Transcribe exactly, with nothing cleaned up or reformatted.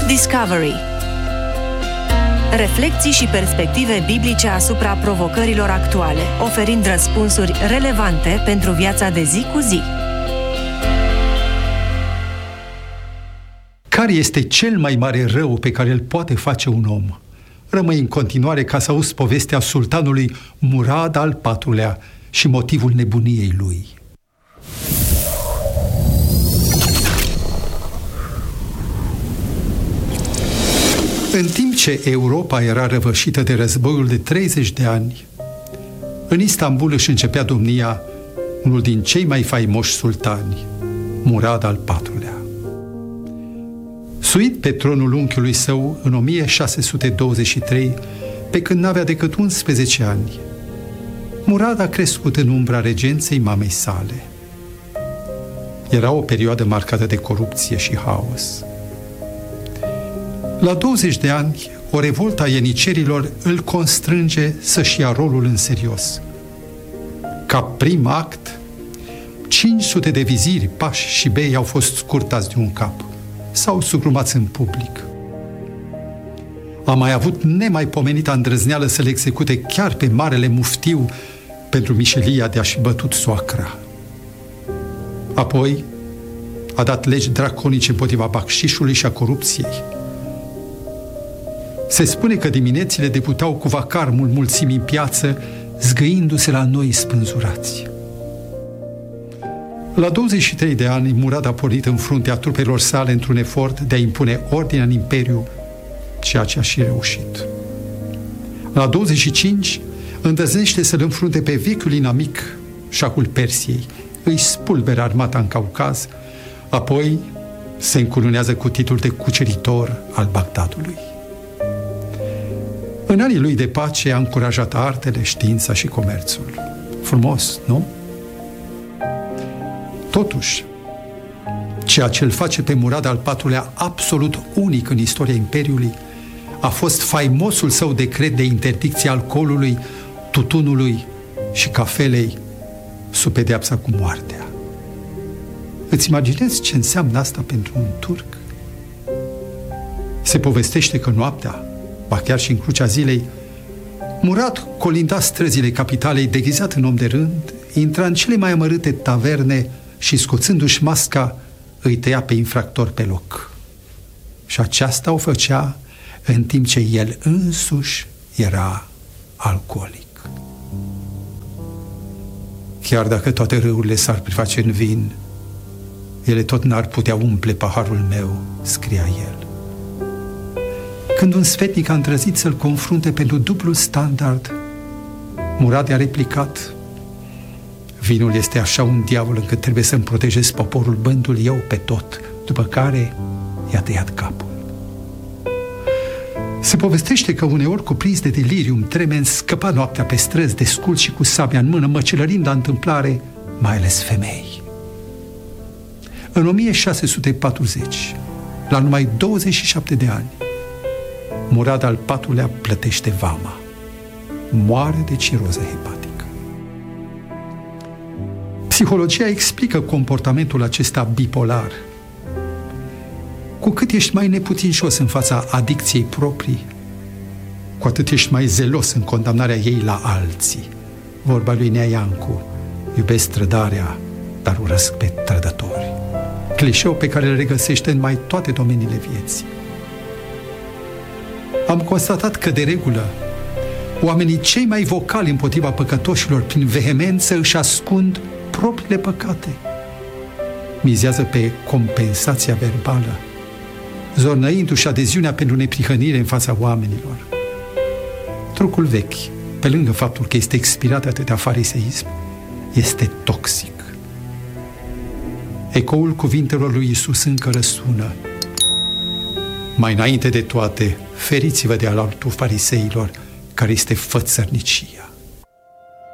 Discovery. Reflecții și perspective biblice asupra provocărilor actuale, oferind răspunsuri relevante pentru viața de zi cu zi. Care este cel mai mare rău pe care îl poate face un om? Rămâi în continuare ca să auzi povestea sultanului Murad al patrulea și motivul nebuniei lui. În timp ce Europa era răvășită de războiul de treizeci de ani, în Istanbul își începea domnia unul din cei mai faimoși sultani, Murad al patrulea. Suit pe tronul unchiului său în o mie șase sute douăzeci și trei, pe când n-avea decât unsprezece ani, Murad a crescut în umbra regenței mamei sale. Era o perioadă marcată de corupție și haos. La douăzeci de ani, o revoltă a ienicerilor îl constrânge să-și ia rolul în serios. Ca prim act, cinci sute de viziri, pași și bei au fost scurtați de un cap sau sugrumați în public. A mai avut nemaipomenita îndrăzneală să le execute chiar pe marele muftiu pentru mișelia de a-și bătut soacra. Apoi a dat legi draconice împotriva bacșișului și a corupției. Se spune că diminețile deputau cu vacarmul mulțimii în piață, zgâindu-se la noi spânzurați. La douăzeci și trei de ani, Murad a pornit în fruntea trupelor sale într-un efort de a impune ordine în imperiu, ceea ce a și reușit. La douăzeci și cinci, îndrăznește să-l înfrunte pe vechiul inamic, șahul Persiei, îi spulberă armata în Caucaz, apoi se încununează cu titlul de cuceritor al Bagdadului. În anii lui de pace a încurajat artele, știința și comerțul. Frumos, nu? Totuși, ceea ce îl face pe Murad al patrulea absolut unic în istoria Imperiului a fost faimosul său decret de interdicție alcoolului, tutunului și cafelei sub pedeapsa cu moartea. Îți imaginezi ce înseamnă asta pentru un turc? Se povestește că noaptea, ba chiar și în crucea zilei, Murad colinda străzile capitalei deghizat în om de rând, intra în cele mai amărâte taverne și, scoțându-și masca, îi tăia pe infractor pe loc. Și aceasta o făcea în timp ce el însuși era alcoolic. Chiar dacă toate râurile s-ar preface în vin, ele tot n-ar putea umple paharul meu, scria el. Când un sfetnic a îndrăzit să-l confrunte pentru dublul standard, Murad i-a replicat: vinul este așa un diavol încât trebuie să-mi protejez poporul bându-l eu pe tot, după care i-a tăiat capul. Se povestește că uneori, cuprins de delirium, tremen scăpa noaptea pe străzi desculț și cu sabia în mână, măcelărind la întâmplare, mai ales femei. În o mie șase sute patruzeci, la numai douăzeci și șapte de ani, Murad al patrulea plătește vama. Moare de ciroză hepatică. Psihologia explică comportamentul acesta bipolar. Cu cât ești mai neputincios în fața adicției proprii, cu atât ești mai zelos în condamnarea ei la alții. Vorba lui Nea Iancu: iubesc trădarea, dar urăsc pe trădători. Clișeu pe care îl regăsește în mai toate domeniile vieții. Am constatat că, de regulă, oamenii cei mai vocali împotriva păcătoșilor, prin vehemență, își ascund propriile păcate. Mizează pe compensația verbală, zornăindu-și adeziunea pentru neprihănire în fața oamenilor. Trucul vechi, pe lângă faptul că este expirat atâtea fariseism, este toxic. Ecoul cuvintelor lui Iisus încă răsună: mai înainte de toate, feriți-vă de alaltul fariseilor, care este fățărnicia.